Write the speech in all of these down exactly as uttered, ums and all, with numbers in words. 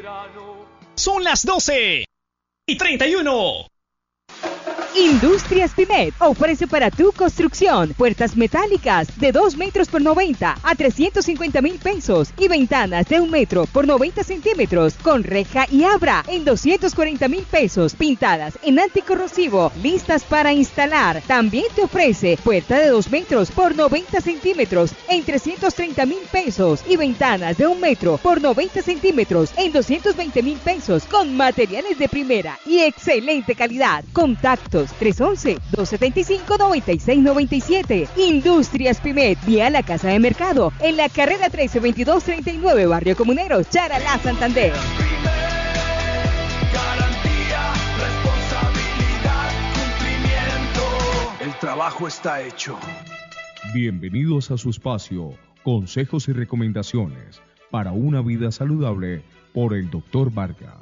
Son las doce y treinta y uno. Industrias Pimet ofrece para tu construcción puertas metálicas de dos metros por noventa a trescientos cincuenta mil pesos y ventanas de un metro por noventa centímetros con reja y abra en doscientos cuarenta mil pesos, pintadas en anticorrosivo, listas para instalar. También te ofrece puerta de dos metros por noventa centímetros en trescientos treinta mil pesos y ventanas de un metro por noventa centímetros en doscientos veinte mil pesos con materiales de primera y excelente calidad. Contactos tres once, dos setenta y cinco, noventa y seis noventa y siete. Industrias Pimet, vía la Casa de Mercado, en la carrera trece veintidós treinta y nueve, Barrio Comuneros, Charalá, Santander. Garantía, responsabilidad, cumplimiento. El trabajo está hecho. Bienvenidos a su espacio, consejos y recomendaciones para una vida saludable por el doctor Vargas.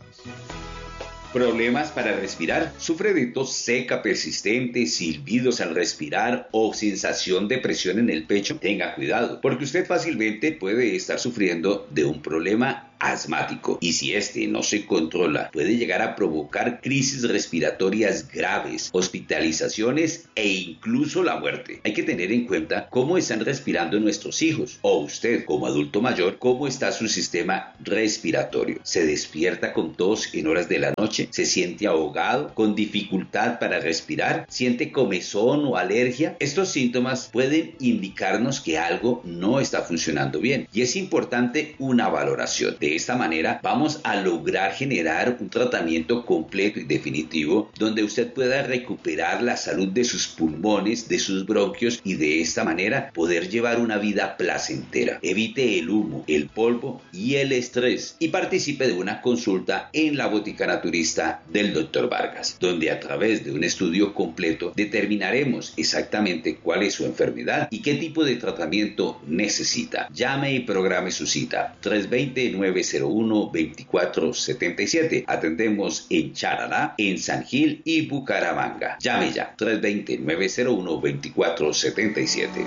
Problemas para respirar. ¿Sufre de tos seca persistente, silbidos al respirar o sensación de presión en el pecho? Tenga cuidado, porque usted fácilmente puede estar sufriendo de un problema asmático, y si este no se controla puede llegar a provocar crisis respiratorias graves, hospitalizaciones e incluso la muerte. Hay que tener en cuenta cómo están respirando nuestros hijos, o usted como adulto mayor, cómo está su sistema respiratorio. ¿Se despierta con tos en horas de la noche? ¿Se siente ahogado? ¿Con dificultad para respirar? ¿Siente comezón o alergia? Estos síntomas pueden indicarnos que algo no está funcionando bien, y es importante una valoración. De esta manera vamos a lograr generar un tratamiento completo y definitivo donde usted pueda recuperar la salud de sus pulmones, de sus bronquios, y de esta manera poder llevar una vida placentera. Evite el humo, el polvo y el estrés y participe de una consulta en la Botica Naturista del doctor Vargas, donde a través de un estudio completo determinaremos exactamente cuál es su enfermedad y qué tipo de tratamiento necesita. Llame y programe su cita tres dos cero, nueve cero uno, veinticuatro setenta y siete. Atendemos en Charalá, en San Gil y Bucaramanga. Llame ya, tres dos cero, nueve cero uno, veinticuatro setenta y siete.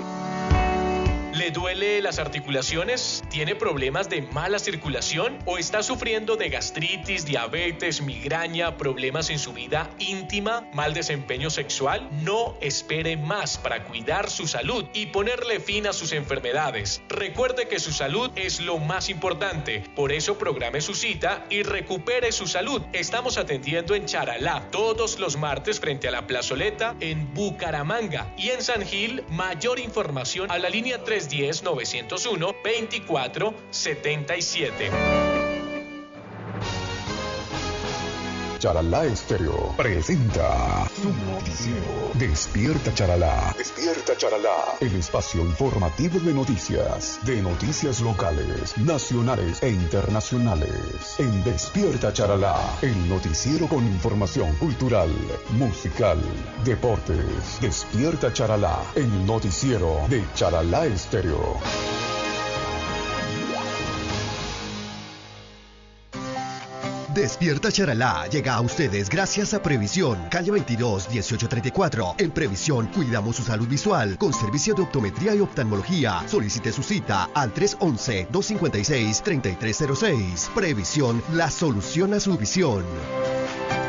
¿Le duele las articulaciones? ¿Tiene problemas de mala circulación? ¿O está sufriendo de gastritis, diabetes, migraña, problemas en su vida íntima, mal desempeño sexual? No espere más para cuidar su salud y ponerle fin a sus enfermedades. Recuerde que su salud es lo más importante. Por eso programe su cita y recupere su salud. Estamos atendiendo en Charalá todos los martes frente a la plazoleta, en Bucaramanga y en San Gil. Mayor información a la línea tres uno cero, nueve cero uno, veinticuatro setenta y siete. Charalá Estéreo presenta su noticiero. Despierta Charalá. Despierta Charalá. El espacio informativo de noticias. De noticias locales, nacionales e internacionales. En Despierta Charalá. El noticiero con información cultural, musical, deportes. Despierta Charalá. El noticiero de Charalá Estéreo. Despierta Charalá llega a ustedes gracias a Previsión, calle veintidós, dieciocho treinta y cuatro. En Previsión cuidamos su salud visual con servicio de optometría y oftalmología. Solicite su cita al tres once, dos cincuenta y seis, treinta y tres cero seis. Previsión, la solución a su visión.